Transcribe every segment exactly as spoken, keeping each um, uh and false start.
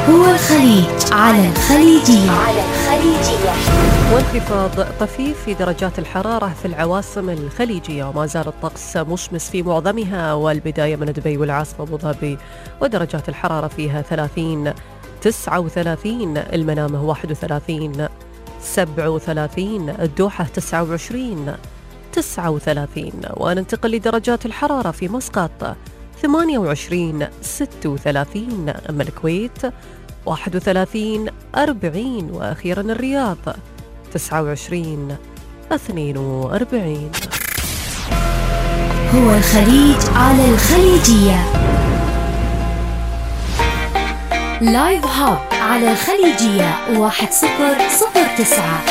هو الخليج على الخليجية. على الخليجية. وانخفاض طفيف في درجات الحرارة في العواصم الخليجية، وما زال الطقس مشمس في معظمها، والبداية من دبي والعاصمة أبو ظبي ودرجات الحرارة فيها ثلاثين، تسعة وثلاثين، المنامة واحد وثلاثين، سبعة وثلاثين، الدوحة تسعة وعشرين، تسعة وثلاثين. وننتقل لدرجات الحرارة في مسقط ثمانية وعشرين، ستة وثلاثين، أما الكويت واحد وثلاثين، أربعين، وأخيرا الرياض تسعة وعشرين، اثنين وأربعين. هو الخليج على الخليجية. لايف هاب على الخليجية واحد صفر صفر تسعة.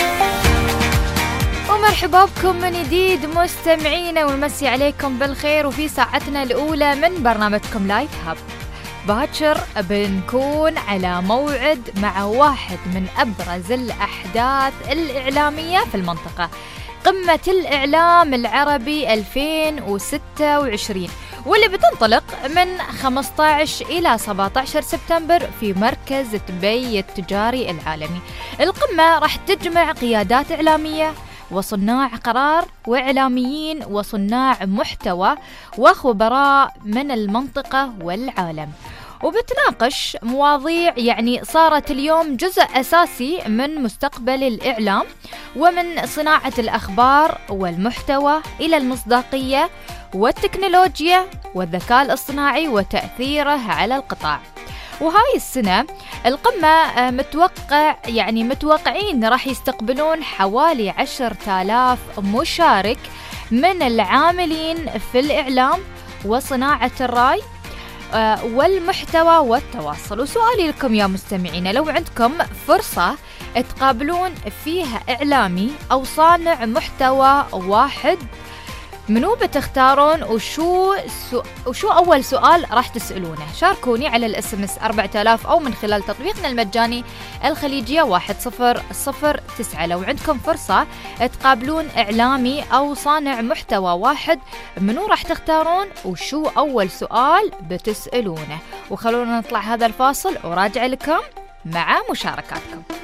ومرحبا بكم من جديد مستمعينا، ونمسي عليكم بالخير وفي ساعتنا الأولى من برنامجكم لايف هاب. باكر بنكون على موعد مع واحد من أبرز الأحداث الإعلامية في المنطقة، قمة الإعلام العربي ألفين وستة وعشرين، واللي بتنطلق من خمسة عشر إلى سبعة عشر سبتمبر في مركز دبي التجاري العالمي. القمة راح تجمع قيادات إعلامية وصناع قرار وإعلاميين وصناع محتوى وخبراء من المنطقة والعالم، وبتناقش مواضيع يعني صارت اليوم جزء أساسي من مستقبل الإعلام، ومن صناعة الأخبار والمحتوى إلى المصداقية والتكنولوجيا والذكاء الاصطناعي وتأثيره على القطاع. وهاي السنة القمة متوقع يعني متوقعين راح يستقبلون حوالي عشرة آلاف مشارك من العاملين في الإعلام وصناعة الرأي والمحتوى والتواصل. وسؤالي لكم يا مستمعين، لو عندكم فرصة تقابلون فيها إعلامي أو صانع محتوى واحد، منو بتختارون وشو سو... وشو أول سؤال راح تسألونه؟ شاركوني على الاس ام اس أربعة آلاف أو من خلال تطبيقنا المجاني الخليجية واحد صفر صفر تسعة. لو عندكم فرصة تقابلون إعلامي أو صانع محتوى واحد، منو راح تختارون وشو أول سؤال بتسألونه؟ وخلونا نطلع هذا الفاصل وراجع لكم مع مشاركاتكم.